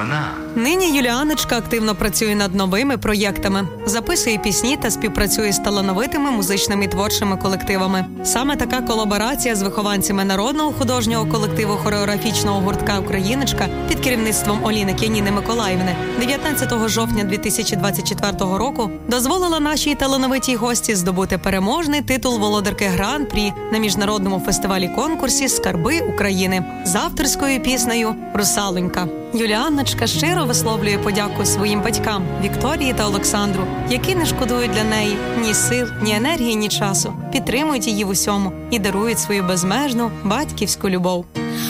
вона. Нині Юліаночка активно працює над новими проєктами, записує пісні та співпрацює з талановитими музичними і творчими колективами. Саме така колаборація з вихованцями народного художнього колективу хореографічного гуртка «Україночка» під керівництвом Оліни Яніни Миколаївни 19 жовтня 2024 року дозволила нашій талановитій гості здобути переможний титул володарки Гран-прі на міжнародному фестивалі-конкурсі «Скарби України» з авторською піснею «Русалонька». Юліаночка щиро висловлює подяку своїм батькам Вікторії та Олександру, які не шкодують для неї ні сил, ні енергії, ні часу, підтримують її в усьому і дарують свою безмежну батьківську любов.